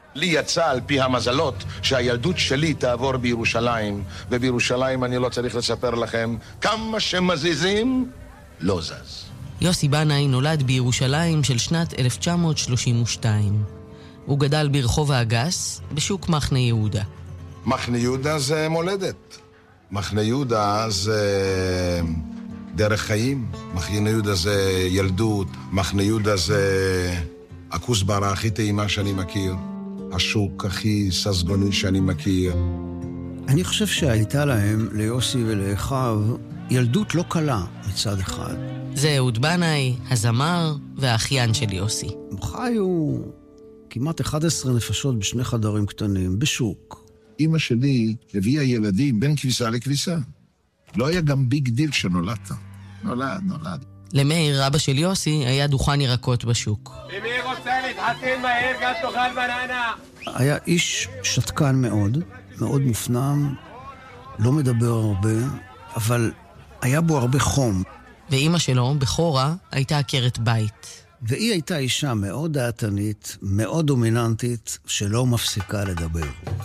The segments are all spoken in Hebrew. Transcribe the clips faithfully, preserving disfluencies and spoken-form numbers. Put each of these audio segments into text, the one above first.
לי יצא על פי המזלות שהילדות שלי תעבור בירושלים, ובירושלים אני לא צריך לספר לכם כמה שמזיזים לא זז. יוסי בנאי נולד בירושלים של שנת אלף תשע מאות שלושים ושתיים. הוא גדל ברחוב האגס, בשוק מחנה יהודה. מחנה יהודה זה מולדת. מחנה יהודה זה דרך חיים. מחנה יהודה זה ילדות. מחנה יהודה זה הכוסברה הכי טעימה שאני מכיר. השוק הכי ססגוני שאני מכיר. אני חושב שהייתה להם, ליוסי ולאחיו, ילדות לא קלה מצד אחד. זה אהוד בנאי, הזמר והאחיין של יוסי. הם חיו כמעט אחת עשרה נפשות בשני חדרים קטנים, בשוק. אמא שלי הביאה ילדים בין כביסה לכביסה. לא היה גם ביג דיל שנולדת. נולד, נולד. למאיר, אבא של יוסי, היה דוכן ירקות בשוק. ומי רוצה להתחתן מהר, גם תאכל בננה? היה איש שתקן מאוד, מאוד מופנם, לא מדבר הרבה, אבל היה בו הרבה חום. ואימא שלו, בחורה, הייתה עקרת בית. והיא הייתה אישה מאוד דעתנית, מאוד דומיננטית, שלא מפסיקה לדבר.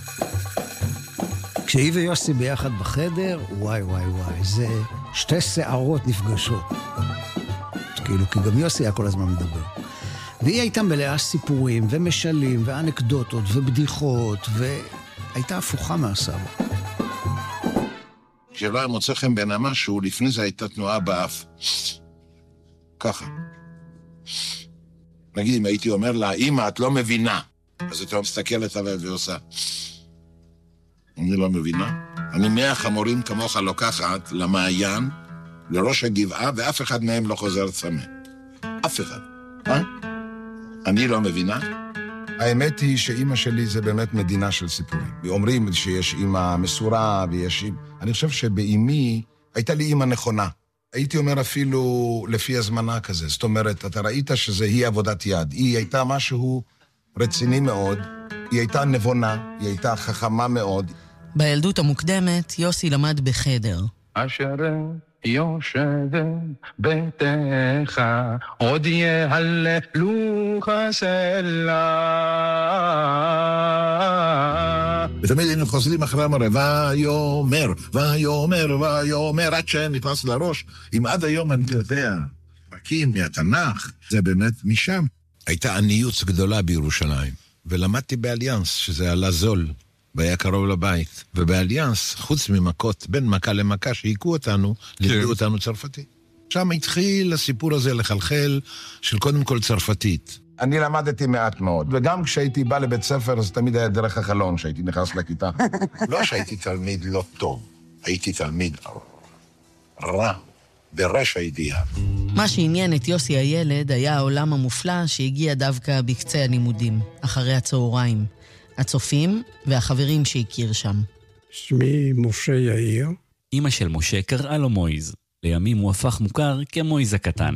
כשהיא ויוסי ביחד בחדר, וואי וואי וואי, זה שתי שערות נפגשות. כאילו, כי גם יוסי היה כל הזמן מדבר. והיא הייתה מלאה סיפורים ומשלים ואנקדוטות ובדיחות, והייתה הפוכה מהסבא. כשלא היה מוצא חן בין המשהו, לפני זה הייתה תנועה באף. ככה. נגיד, אם הייתי אומר לה, אמא, את לא מבינה. אז אתה מסתכלת עליה ועושה. אני לא מבינה. אני מאה חמורים כמוך לוקחת למעיין, לראש הגבעה, ואף אחד מהם לא חוזר צמא. אף אחד. אה? אני לא מבינה. האמת היא שאימא שלי זה באמת מדינה של סיפורים. אומרים שיש אימא מסורה ויש אימא... אני חושב שבאימי הייתה לי אימא נכונה. הייתי אומר אפילו לפי הזמנה כזה. זאת אומרת, אתה ראית שזה היא עבודת יד. היא הייתה משהו רציני מאוד, היא הייתה נבונה, היא הייתה חכמה מאוד. בילדות המוקדמת, יוסי למד בחדר. אשר יושב ביתך, עוד יהללוך סלע. ותמיד היינו חוזרים אחרי המורה, ויאמר, ויאמר, ויאמר, עד שנכנס לראש. אם עד היום אני יודע, מכיר מהתנ"ך, זה באמת משם. הייתה עניות גדולה בירושלים, ולמדתי באליאנס, שזה עלה זול, והיה קרוב לבית. ובאליאנס, חוץ ממכות, בין מכה למכה שהיקו אותנו, לימדו אותנו צרפתית. שם התחיל הסיפור הזה לחלחל של קודם כל צרפתית. אני למדתי מעט מאוד, וגם כשהייתי בא לבית ספר, אז תמיד היה דרך החלון, שהייתי נכנס לכיתה. לא שהייתי תלמיד לא טוב, הייתי תלמיד רע, ברש הידיעה. מה שעניין את יוסי הילד היה העולם המופלא שהגיע דווקא בקצה הלימודים, אחרי הצהריים. הצופים והחברים שהכיר שם. שמי משה יאיר. אמא של משה קראה לו מויז. לימים הוא הפך מוכר כמויז הקטן.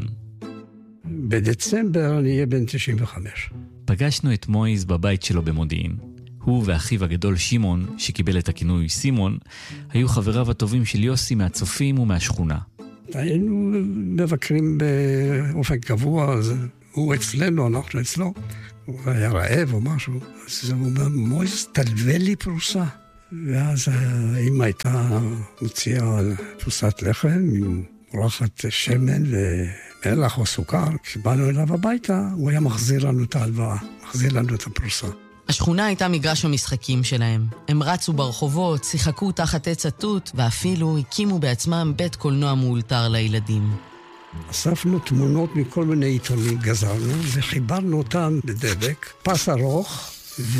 בדצמבר אני אהיה בן תשעים וחמש. פגשנו את מויז בבית שלו במודיעין. הוא ואחיו הגדול שמעון, שקיבל את הכינוי סימון, היו חבריו הטובים של יוסי מהצופים ומהשכונה. היינו מבקרים באופן קבוע, אז הוא אצלנו, אנחנו אצלו. הוא היה רעב או משהו, אז הוא אומר, מויז, תלווה לי פרוסה. ואז האמא הייתה מוציאה פרוסת לחם עם מורחת שמן ומלח או סוכר. כשבאנו אליו הביתה, הוא היה מחזיר לנו את ההלוואה, מחזיר לנו את הפרוסה. השכונה הייתה מגרש המשחקים שלהם. הם רצו ברחובות, שיחקו תחת עץ התות, ואפילו הקימו בעצמם בית קולנוע מאולתר לילדים. אספנו תמונות מכל מיני עיתונים, גזרנו, וחיברנו אותם בדבק, פס ארוך,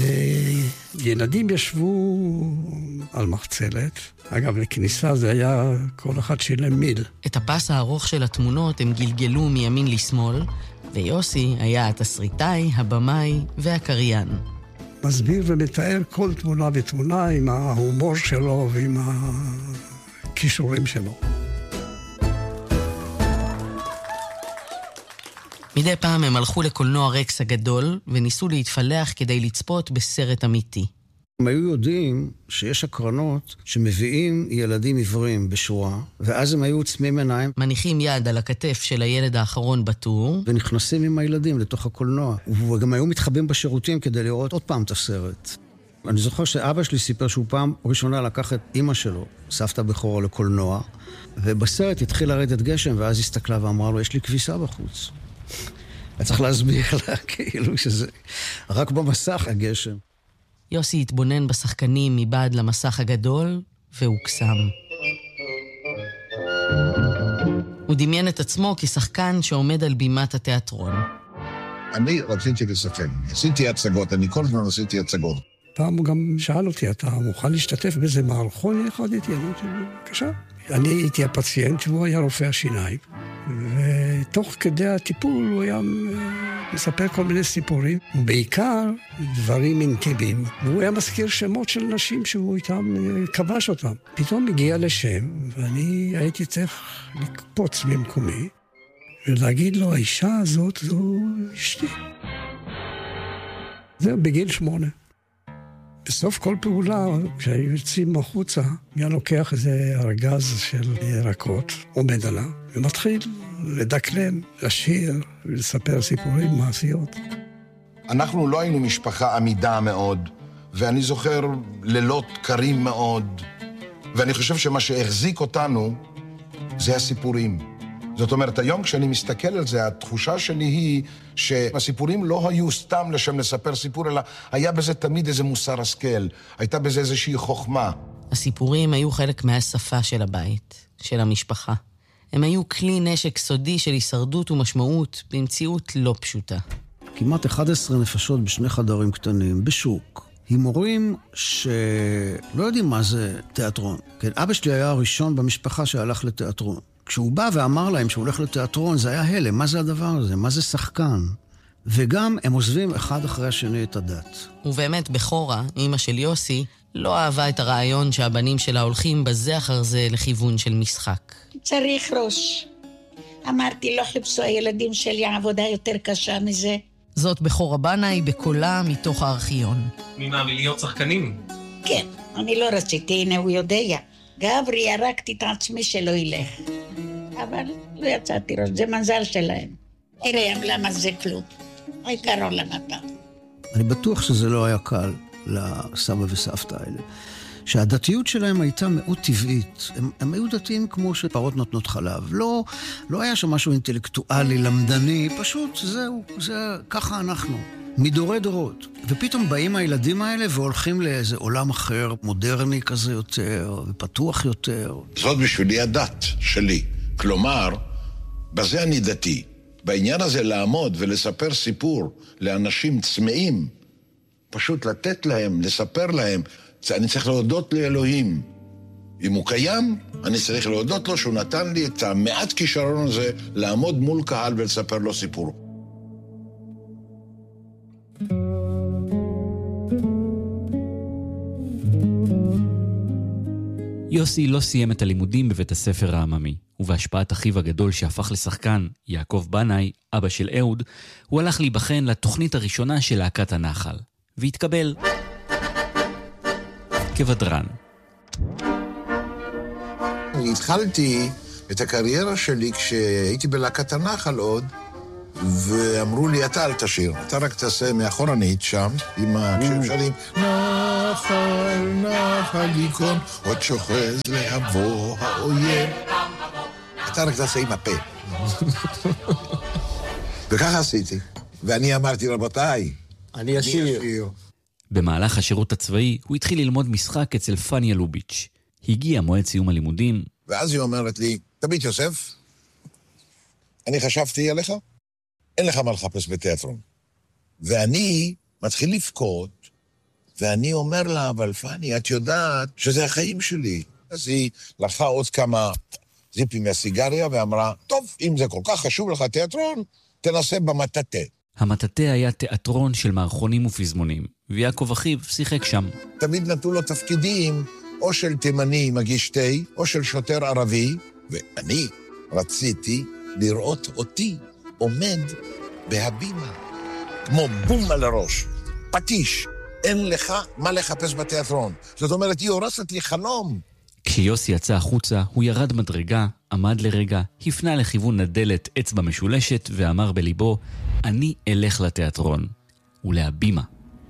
וילדים ישבו על מחצלת. אגב, לכניסה זה היה כל אחד שילם מיל. את הפס הארוך של התמונות הם גלגלו מימין לשמאל, ויוסי היה התסריטאי, הבמאי והקריין. מסביר ומתאר כל תמונה ותמונה עם ההומור שלו ועם הכישורים שלו. מדי פעם הם הלכו לקולנוע רקס הגדול וניסו להתפלח כדי לצפות בסרט אמיתי. הם היו יודעים שיש הקרנות שמביאים ילדים עיוורים בשורה, ואז הם היו עוצמים עיניים. מניחים יד על הכתף של הילד האחרון בטור. ונכנסים עם הילדים לתוך הקולנוע. וגם היו מתחבאים בשירותים כדי לראות עוד פעם את הסרט. אני זוכר שאבא שלי סיפר שהוא פעם ראשונה לקח את אמא שלו, סבתא בכורה, לקולנוע, ובסרט התחיל לרדת גשם, ואז הסתכלה ואמרה לו, יש לי כביסה בחוץ. אני צריך להסביר לה, כאילו שזה רק במסך הגשם. יוסי התבונן בשחקנים מבעד למסך הגדול, והוקסם. הוא דמיין את עצמו כשחקן שעומד על בימת התיאטרון. אני רציתי לשחק. עשיתי הצגות, אני כל הזמן עשיתי הצגות. פעם הוא גם שאל אותי, אתה מוכן להשתתף באיזה מערכון אחד איתי? אני אמרתי, בבקשה. אני הייתי הפציינט והוא היה רופא השיניים. ותוך כדי הטיפול הוא היה מספר כל מיני סיפורים, ובעיקר דברים אינטימיים. והוא היה מזכיר שמות של נשים שהוא איתם כבש אותם. פתאום הגיע לשם, ואני הייתי צריך לקפוץ ממקומי, ולהגיד לו, האישה הזאת זו אשתי. זהו בגיל שמונה. בסוף כל פעולה, כשהיו יוצאים החוצה, היה לוקח איזה ארגז של ירקות, עומד עליו, ומתחיל לדקלם, לשיר ולספר סיפורים מעשיות. אנחנו לא היינו משפחה עמידה מאוד, ואני זוכר לילות קרים מאוד, ואני חושב שמה שהחזיק אותנו זה הסיפורים. זאת אומרת, היום כשאני מסתכל על זה, התחושה שלי היא שהסיפורים לא היו סתם לשם לספר סיפור, אלא היה בזה תמיד איזה מוסר השכל, הייתה בזה איזושהי חוכמה. הסיפורים היו חלק מהשפה של הבית, של המשפחה. הם היו כלי נשק סודי של הישרדות ומשמעות במציאות לא פשוטה. כמעט אחת עשרה נפשות בשני חדרים קטנים, בשוק. הימורים שלא יודעים מה זה תיאטרון. כן, אבא שלי היה הראשון במשפחה שהלך לתיאטרון. כשהוא בא ואמר להם שהוא הולך לתיאטרון, זה היה הלם. מה זה הדבר הזה? מה זה שחקן? וגם הם עוזבים אחד אחרי השני את הדת. ובאמת, בחורה, אמא של יוסי, לא אהבה את הרעיון שהבנים שלה הולכים בזה אחר זה לכיוון של משחק. צריך ראש. אמרתי, לא חיפשו הילדים שלי עבודה יותר קשה מזה. זאת בחורה בנאי בקולה מתוך הארכיון. ממה, מלהיות שחקנים? כן, אני לא רציתי, הנה הוא יודע. גברי, ירקתי את עצמי שלא ילך. אבל לא יצאתי ראש, זה מזל שלהם. תראה, למה זה כלום? העיקר עולם הבא. אני בטוח שזה לא היה קל לסבא וסבתא האלה. שהדתיות שלהם הייתה מאוד טבעית. הם, הם היו דתיים כמו שפרות נותנות חלב. לא, לא היה שם משהו אינטלקטואלי, למדני, פשוט זהו, זה ככה אנחנו. מדורי דורות. ופתאום באים הילדים האלה והולכים לאיזה עולם אחר, מודרני כזה יותר, ופתוח יותר. זאת בשבילי הדת שלי. כלומר, בזה אני דתי. בעניין הזה לעמוד ולספר סיפור לאנשים צמאים, פשוט לתת להם, לספר להם, אני צריך להודות לאלוהים. אם הוא קיים, אני צריך להודות לו שהוא נתן לי את המעט כישרון הזה לעמוד מול קהל ולספר לו סיפור. יוסי לא סיים את הלימודים בבית הספר העממי, ובהשפעת אחיו הגדול שהפך לשחקן, יעקב בנאי, אבא של אהוד, הוא הלך להיבחן לתוכנית הראשונה של להקת הנחל, והתקבל כבדרן. אני התחלתי את הקריירה שלי כשהייתי בלהקת הנחל עוד, ואמרו לי, אתה אל תשיר, אתה רק תעשה מאחורנית שם, עם הקשרים שלים, נחל, נחל יקון, עוד שוחז לעבור האויב. אתה רק תעשה עם הפה. וככה עשיתי. ואני אמרתי, רבותיי, אני אשיר. במהלך השירות הצבאי הוא התחיל ללמוד משחק אצל פניה לוביץ'. הגיע מועד סיום הלימודים. ואז היא אומרת לי, תביט יוסף, אני חשבתי עליך, אין לך מה לחפש בתיאטרון. ואני מתחיל לבכות, ואני אומר לה, אבל פני, את יודעת שזה החיים שלי. אז היא לקחה עוד כמה זיפים מהסיגריה ואמרה, טוב, אם זה כל כך חשוב לך תיאטרון, תנסה במטאטה. המטאטה היה תיאטרון של מערכונים ופזמונים, ויעקב אחיו שיחק שם. תמיד נתנו לו תפקידים, או של תימני מגיש תה, או של שוטר ערבי, ואני רציתי לראות אותי עומד בהבימה, כמו בום על הראש, פטיש, אין לך מה לחפש בתיאטרון. זאת אומרת, היא הורסת לי חלום. כשיוסי יצא החוצה, הוא ירד מדרגה, עמד לרגע, הפנה לכיוון הדלת אצבע משולשת ואמר בליבו, אני אלך לתיאטרון ולהבימה.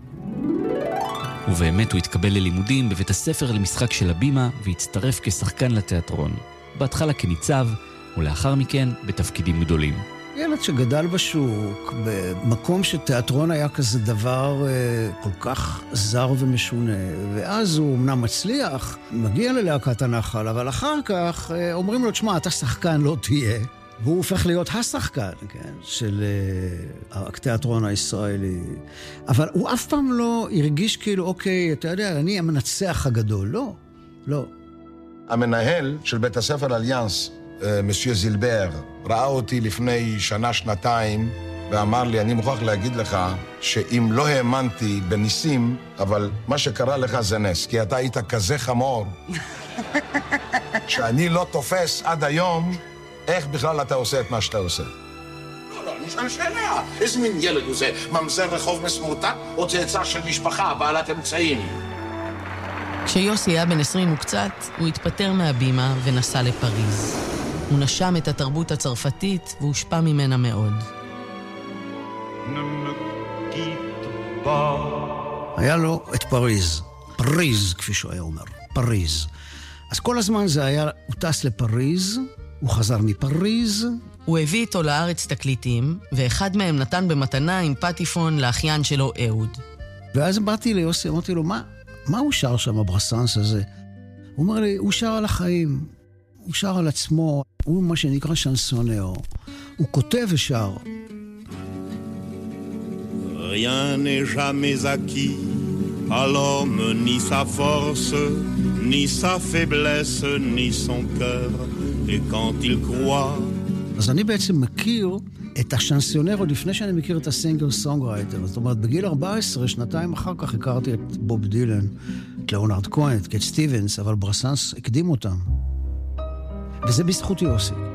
ובאמת הוא התקבל ללימודים בבית הספר למשחק של הבימה והצטרף כשחקן לתיאטרון. בהתחלה כניצב ולאחר מכן בתפקידים גדולים. ילד שגדל בשוק, במקום שתיאטרון היה כזה דבר אה, כל כך זר ומשונה, ואז הוא אמנם מצליח, מגיע ללהקת הנחל, אבל אחר כך אה, אומרים לו, תשמע, אתה שחקן לא תהיה, והוא הופך להיות השחקן, כן, של אה, התיאטרון הישראלי. אבל הוא אף פעם לא הרגיש כאילו, אוקיי, אתה יודע, אני המנצח הגדול. לא, לא. המנהל של בית הספר אליאנס, מסייר זילבר, ראה אותי לפני שנה, שנתיים, ואמר לי, אני מוכרח להגיד לך שאם לא האמנתי בניסים, אבל מה שקרה לך זה נס, כי אתה היית כזה חמור, שאני לא תופס עד היום איך בכלל אתה עושה את מה שאתה עושה. לא, לא, נשאל שאלה. איזה מין ילד הוא זה? ממזר רחוב מסמורטט או צאצא של משפחה בעלת אמצעים? כשיוסי היה בן עשרים וקצת, הוא התפטר מהבימה ונסע לפריז. הוא נשם את התרבות הצרפתית והושפע ממנה מאוד. היה לו את פריז. פריז, כפי שהוא היה אומר. פריז. אז כל הזמן זה היה, הוא טס לפריז, הוא חזר מפריז. הוא הביא איתו לארץ תקליטים, ואחד מהם נתן במתנה עם פטיפון לאחיין שלו אהוד. ואז באתי ליוסי, אמרתי לו, מה, מה הוא שר שם, הברסנס הזה? הוא אומר לי, הוא שר על החיים. הוא שר על עצמו, הוא מה שנקרא שנסונר. הוא כותב ושר. Rien n'est jamais acquis à l'homme, ni sa force, ni sa faiblesse, ni son cœur. Et quand il croit... אז אני בעצם מכיר את השנסיונר עוד לפני שאני מכיר את הסינגר סונגרייטר. זאת אומרת, בגיל ארבע עשרה, שנתיים אחר כך, הכרתי את בוב דילן, את לאונרד כהן, את קט סטיבנס, אבל ברסנס הקדים אותם. וזה בזכות יוסי,